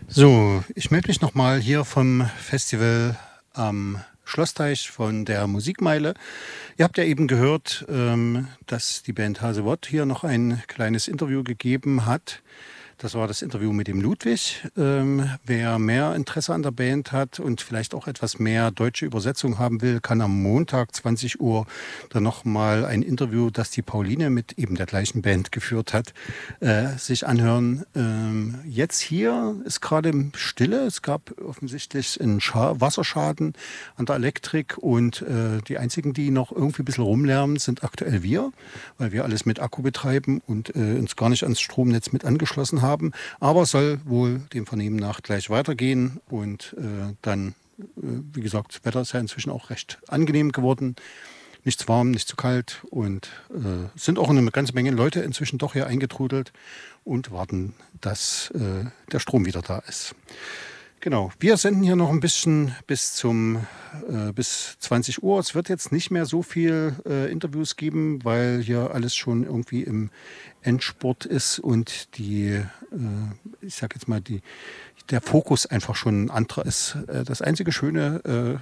So, ich melde mich nochmal hier vom Festival am Schlossteich von der Musikmeile. Ihr habt ja eben gehört, dass die Band Hasewott hier noch ein kleines Interview gegeben hat. Das war das Interview mit dem Ludwig. Wer mehr Interesse an der Band hat und vielleicht auch etwas mehr deutsche Übersetzung haben will, kann am Montag 20 Uhr dann nochmal ein Interview, das die Pauline mit eben der gleichen Band geführt hat, sich anhören. Jetzt hier ist gerade Stille. Es gab offensichtlich einen Wasserschaden an der Elektrik und die einzigen, die noch irgendwie ein bisschen rumlärmen, sind aktuell wir, weil wir alles mit Akku betreiben und uns gar nicht ans Stromnetz mit angeschlossen haben. Aber soll wohl dem Vernehmen nach gleich weitergehen und dann, wie gesagt, das Wetter ist ja inzwischen auch recht angenehm geworden. Nicht zu warm, nicht zu kalt und es sind auch eine ganze Menge Leute inzwischen doch hier eingetrudelt und warten, dass der Strom wieder da ist. Genau, wir senden hier noch ein bisschen bis 20 Uhr. Es wird jetzt nicht mehr so viel Interviews geben, weil hier alles schon irgendwie im Endspurt ist und ich sag jetzt mal, der Fokus einfach schon ein anderer ist. Das einzige Schöne,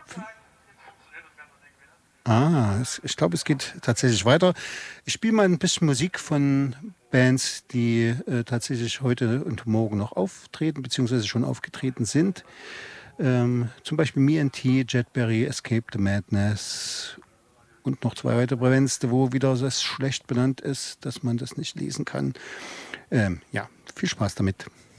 ich glaube, es geht tatsächlich weiter. Ich spiele mal ein bisschen Musik von Bands, die tatsächlich heute und morgen noch auftreten, beziehungsweise schon aufgetreten sind. Zum Beispiel Me and T, Jetberry, Escape the Madness und noch zwei weitere Bands, wo wieder das schlecht benannt ist, dass man das nicht lesen kann. Ja, viel Spaß damit.